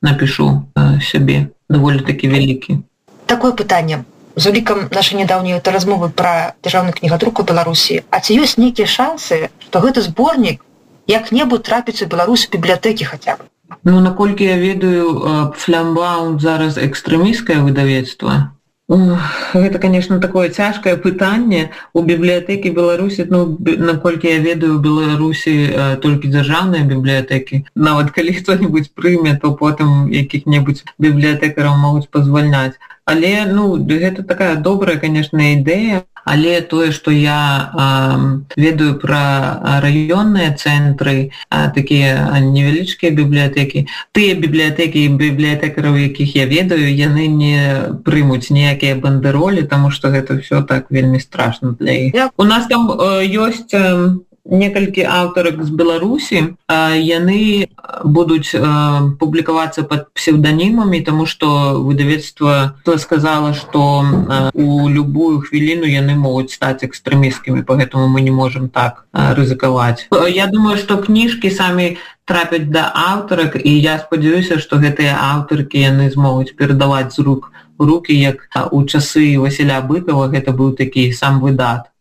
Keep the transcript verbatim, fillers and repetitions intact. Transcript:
напишу сябе даволі такі вялікі. Такое пытанне. З улікам нашай нядаўняй размовы пра дзяржаўны кнігадрук у Беларусі, а ці ёсць нейкія шансы, што гэты зборнік як-небудзь трапіць у Беларусі бібліятэкі хаця б? Ну, наколькі я ведаю, Флямбаум зараз экстрэмісцкае выдавецтва. Гэта, конечно, такое цяжкае пытанне. У бібліятэкі Беларусі, ну, наколькі я ведаю, у Беларусі толькі дзяржаўныя бібліятэкі. Нават калі хто-небудзь прыме, то потым якіх-небудзь бібліятэкараў могуць пазвальняць. Але, ну, гэта такая добрая, конечно, ідэя, але тое, што я э, ведаю пра раённыя цэнтры, э, такія невялічкія бібліятэкі, тыя бібліятэкі і бібліятэкараў, якіх я ведаю, яны не прымуць ніякія бандэролі, таму што гэта ўсё так вельмі страшна для іх. У нас там э, ёсць э, некалькі аўтарак з Беларусі, э, яны будуць э, публікавацца пад псевданімамі, таму што выдавецтва сказала, што э, у любую хвіліну яны могуць стаць экстрэмісткімі, поэтому мы не можам так э, рызыкаваць. Я думаю, што кніжкі самі трапяць да аўтарак, і я спадзяюся, што гэтыя аўтаркі яны змогуць перадаваць з рук у рукі, як у часы Васіля Быкова гэта быў такі сам выдат.